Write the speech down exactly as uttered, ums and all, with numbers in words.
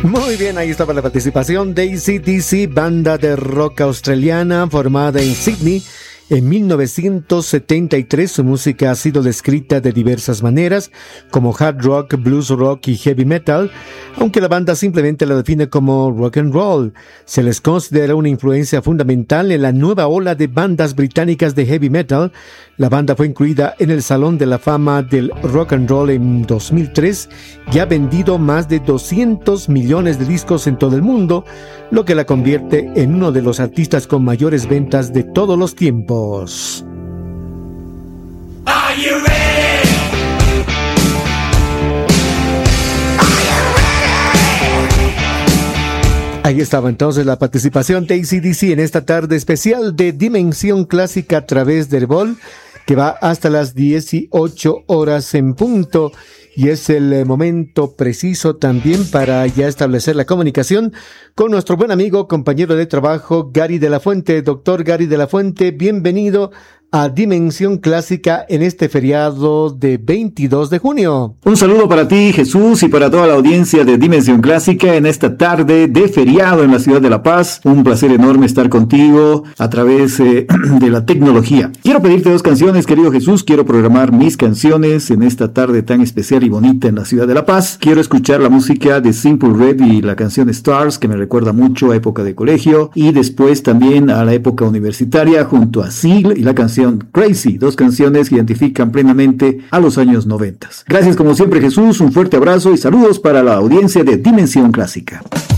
Muy bien, ahí estaba la participación de A C D C, banda de rock australiana formada en Sydney en mil novecientos setenta y tres. Su música ha sido descrita de diversas maneras, como hard rock, blues rock y heavy metal, aunque la banda simplemente la define como rock and roll. Se les considera una influencia fundamental en la nueva ola de bandas británicas de heavy metal. La banda fue incluida en el Salón de la Fama del Rock and Roll en dos mil tres y ha vendido más de doscientos millones de discos en todo el mundo, lo que la convierte en uno de los artistas con mayores ventas de todos los tiempos. Are you ready? Ahí estaba entonces la participación de A C D C en esta tarde especial de Dimensión Clásica a través de Herbol, que va hasta las dieciocho horas en punto, y es el momento preciso también para ya establecer la comunicación con nuestro buen amigo, compañero de trabajo, Gary de la Fuente. Doctor Gary de la Fuente, bienvenido a Dimensión Clásica en este feriado de veintidós de junio. Un saludo para ti, Jesús, y para toda la audiencia de Dimensión Clásica en esta tarde de feriado en la ciudad de La Paz. Un placer enorme estar contigo a través eh, de la tecnología. Quiero pedirte dos canciones, querido Jesús. Quiero programar mis canciones en esta tarde tan especial y bonita en la ciudad de La Paz. Quiero escuchar la música de Simple Red y la canción Stars, que me recuerda mucho a época de colegio, y después también a la época universitaria junto a Seal y la canción Crazy, dos canciones que identifican plenamente a los años noventa. Gracias como siempre, Jesús, un fuerte abrazo y saludos para la audiencia de Dimensión Clásica.